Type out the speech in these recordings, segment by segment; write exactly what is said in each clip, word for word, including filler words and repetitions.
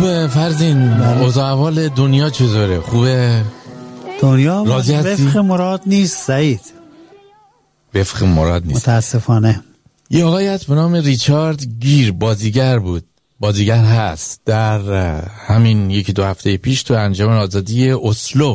خب فرزین، اوضاع احوال دنیا چطوره؟ خوبه؟ دنیا راضی هستی؟ وفق مراد نیست سعید، وفق مراد نیست متاسفانه. یه آقایی هست به نام ریچارد گیر، بازیگر بود، بازیگر هست. در همین یکی دو هفته پیش تو انجمن آزادی اسلو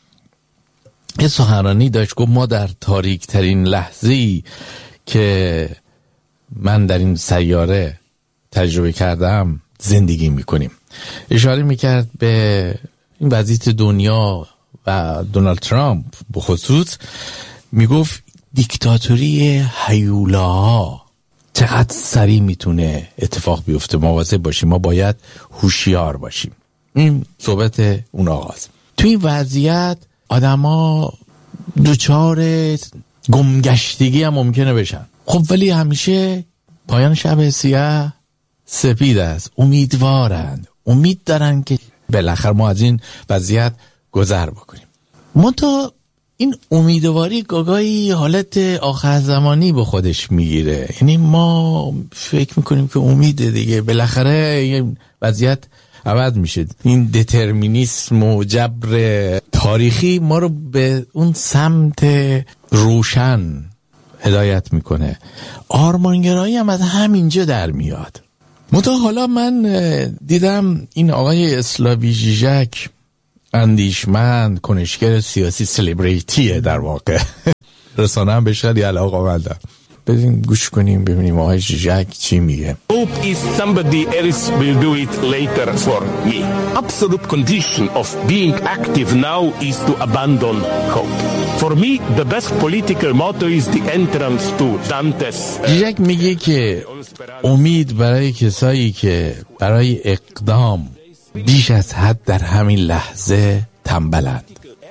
یه سخنرانی داشت، گفت ما در تاریک ترین لحظه‌ای که من در این سیاره تجربه کردم زندگی میکنیم. اشاره میکرد به این وضعیت دنیا و دونالد ترامپ به خصوص. میگفت دیکتاتوری هیولاها چقدر سریع میتونه اتفاق بیفته، مواظب باشیم، ما باید هوشیار باشیم. این صحبت اون آغاز. تو این وضعیت آدما دوچار گمگشتگی هم ممکنه بشن. خب ولی همیشه پایان شب سیاه سپید است. امیدوارند، امید دارن که بالاخره ما از این وضعیت گذر بکنیم. منتها این امیدواری گاگایی حالت آخر زمانی به خودش میگیره. یعنی ما فکر میکنیم که امیده دیگه، بالاخره این وضعیت عوض میشه. این دترمینیسم و جبر تاریخی ما رو به اون سمت روشن هدایت میکنه. آرمانگرایی هم از همینجا در میاد. منتها حالا من دیدم این آقای اسلاوی ژیژک، اندیشمند، کنشگر سیاسی، سلیبریتیه در واقع، رسانه هم بشه یه علاقه‌مندم. بریم گوش کنیم ببینیم آقای ژیژک چی میگه. Hope is somebody else will do it later for me. Absolute condition of being active now is to abandon hope. For me, the best political motto is the entrance to Dante's. ژیژک میگه که امید برای کسایی که برای اقدام بیش از حد در همین لحظه تنبلند.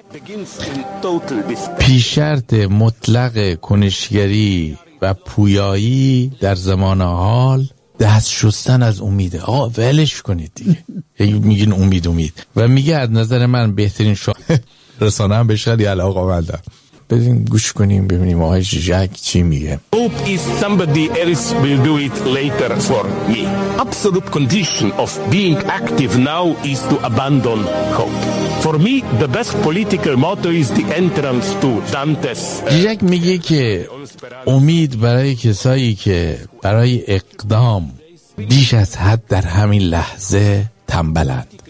پیش شرط مطلق کنشگری و پویایی در زمان حال دست شستن از امیده. آقا ولش کنید دیگه. میگین امید امید و میگه از نظر من بهترین شو رسانه هم بشه یه علاقه مندم. بریم گوش کنیم ببینیم آقای ژیژک چی میگه. Hope is somebody else will do it later for me. Absolute condition of being active now is to abandon hope. For me, the best political motto is the entrance to Dante's. ژیژک میگه که امید برای کسایی که برای اقدام بیش از حد در همین لحظه تنبلند.